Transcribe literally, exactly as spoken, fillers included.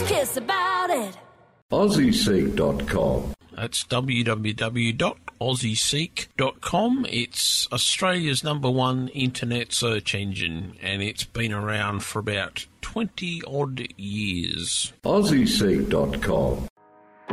kiss about it. Aussie Seek dot com. That's w w w dot aussie seek dot com. It's Australia's number one internet search engine, and it's been around for about twenty odd years. Aussie Seek dot com.